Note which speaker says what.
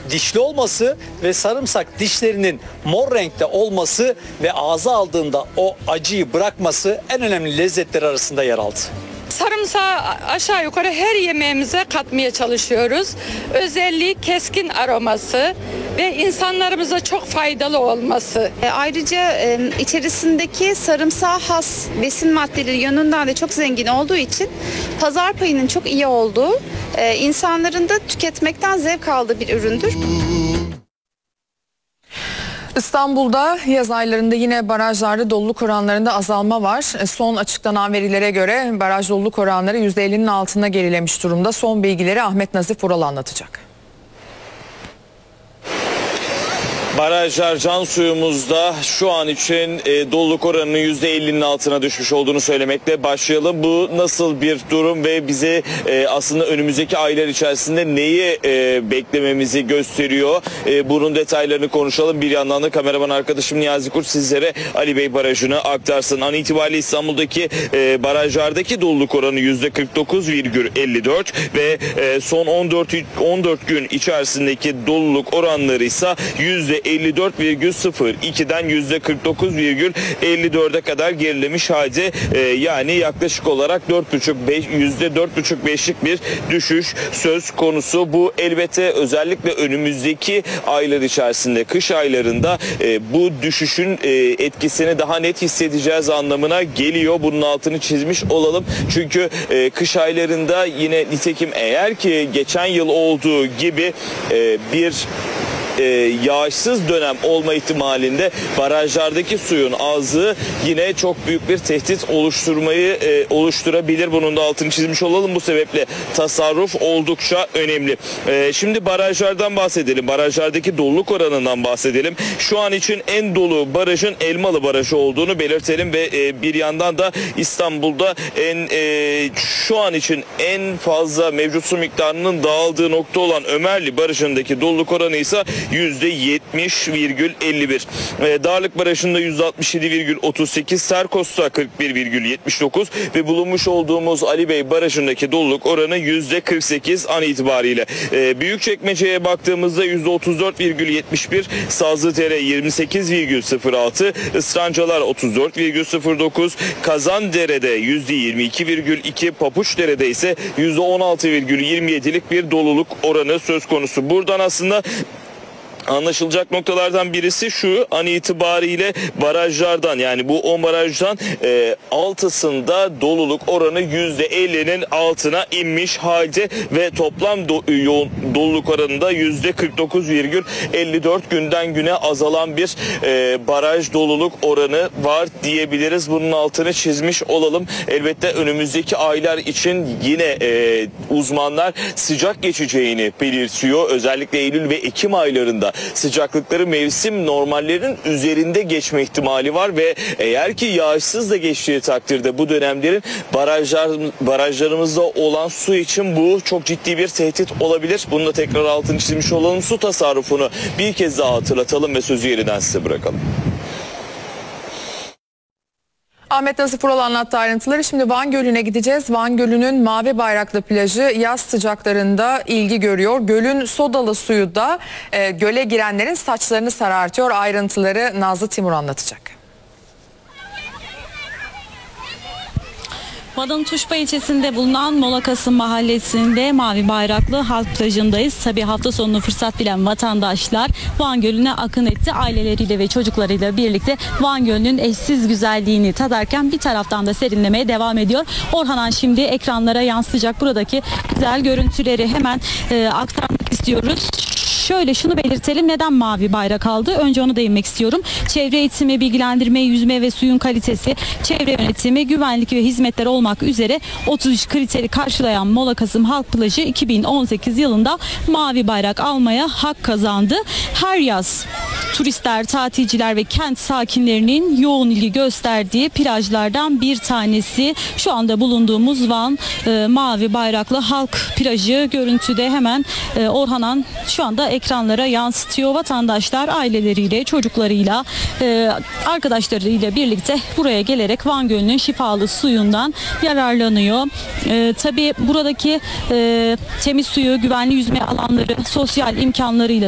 Speaker 1: dişli olması ve sarımsak dişlerinin mor renkte olması ve ağza aldığında o acıyı bırakması en önemli lezzetler arasında yer aldı.
Speaker 2: Sarımsağı aşağı yukarı her yemeğimize katmaya çalışıyoruz. Özelliği keskin aroması ve insanlarımıza çok faydalı olması.
Speaker 3: Ayrıca içerisindeki sarımsağı has besin maddeleri yönünden de çok zengin olduğu için pazar payının çok iyi olduğu, insanların da tüketmekten zevk aldığı bir üründür.
Speaker 4: İstanbul'da yaz aylarında yine barajlarda doluluk oranlarında azalma var. Son açıklanan verilere göre baraj doluluk oranları %50'nin altına gerilemiş durumda. Son bilgileri Ahmet Nazif Vural anlatacak.
Speaker 5: Barajlar can suyumuzda şu an için doluluk oranının %50'nin altına düşmüş olduğunu söylemekle başlayalım. Bu nasıl bir durum ve bize aslında önümüzdeki aylar içerisinde neyi beklememizi gösteriyor? Bunun detaylarını konuşalım. Bir yandan da kameraman arkadaşım Niyazi Kurt sizlere Ali Bey Barajı'nı aktarsın. An itibariyle İstanbul'daki barajlardaki doluluk oranı %49,54 ve son 14 gün içerisindeki doluluk oranları ise %54,02'den %49,54'e kadar gerilemiş halde, yani yaklaşık olarak %4,5'lik bir düşüş söz konusu. Bu elbette özellikle önümüzdeki aylar içerisinde, kış aylarında bu düşüşün etkisini daha net hissedeceğiz anlamına geliyor. Bunun altını çizmiş olalım. Çünkü kış aylarında yine nitekim eğer ki geçen yıl olduğu gibi bir yağışsız dönem olma ihtimalinde barajlardaki suyun azlığı yine çok büyük bir tehdit oluşturabilir. Bunun da altını çizmiş olalım. Bu sebeple tasarruf oldukça önemli. Şimdi barajlardan bahsedelim. Barajlardaki doluluk oranından bahsedelim. Şu an için en dolu barajın Elmalı Barajı olduğunu belirtelim ve bir yandan da İstanbul'da şu an için en fazla mevcut su miktarının dağıldığı nokta olan Ömerli Barajı'ndaki doluluk oranı ise %70,51. Darlık Barajı'nda %67,38, Serkos'ta 41,79 ve bulunmuş olduğumuz Ali Bey Barajı'ndaki doluluk oranı %48 an itibariyle. Büyükçekmece'ye baktığımızda %34,71, Sazlıdere 28,06, Israncalar 34,09, Kazandere'de %22,2, Papuçdere'de ise %16,27'lik bir doluluk oranı söz konusu. Buradan aslında anlaşılacak noktalardan birisi şu: an itibariyle barajlardan, yani bu 10 barajdan 6'sında doluluk oranı %50'nin altına inmiş halde ve toplam doluluk oranında %49,54, günden güne azalan bir baraj doluluk oranı var diyebiliriz. Bunun altını çizmiş olalım. Elbette önümüzdeki aylar için yine uzmanlar sıcak geçeceğini belirtiyor. Özellikle Eylül ve Ekim aylarında sıcaklıkları mevsim normallerinin üzerinde geçme ihtimali var ve eğer ki yağışsız da geçtiği takdirde bu dönemlerin barajlarımızda olan su için bu çok ciddi bir tehdit olabilir. Bunu da tekrar altını çizmiş olalım. Su tasarrufunu bir kez daha hatırlatalım ve sözü yeniden size bırakalım.
Speaker 4: Ahmet Nazif Vural anlattı ayrıntıları. Şimdi Van Gölü'ne gideceğiz. Van Gölü'nün mavi bayraklı plajı yaz sıcaklarında ilgi görüyor. Gölün sodalı suyu da göle girenlerin saçlarını sarartıyor. Ayrıntıları Nazlı Timur anlatacak.
Speaker 6: Van'ın Tuşba ilçesinde bulunan Molakasım mahallesinde mavi bayraklı halk plajındayız. Tabii hafta sonunu fırsat bilen vatandaşlar Van Gölü'ne akın etti. Aileleriyle ve çocuklarıyla birlikte Van Gölü'nün eşsiz güzelliğini tadarken bir taraftan da serinlemeye devam ediyor. Orhanan şimdi ekranlara yansıtacak buradaki güzel görüntüleri hemen aktarmak istiyoruz. Şöyle şunu belirtelim, neden mavi bayrak aldı? Önce onu değinmek istiyorum. Çevre eğitimi, bilgilendirme, yüzme ve suyun kalitesi, çevre yönetimi, güvenlik ve hizmetler olmak üzere 33 kriteri karşılayan Molakasım Halk Plajı 2018 yılında mavi bayrak almaya hak kazandı. Her yaz turistler, tatilciler ve kent sakinlerinin yoğun ilgi gösterdiği plajlardan bir tanesi. Şu anda bulunduğumuz Van mavi bayraklı halk plajı görüntüde hemen Orhanan şu anda ekranlara yansıtıyor. Vatandaşlar aileleriyle, çocuklarıyla, arkadaşlarıyla birlikte buraya gelerek Van Gölü'nün şifalı suyundan yararlanıyor. Tabii buradaki temiz suyu, güvenli yüzme alanları, sosyal imkanlarıyla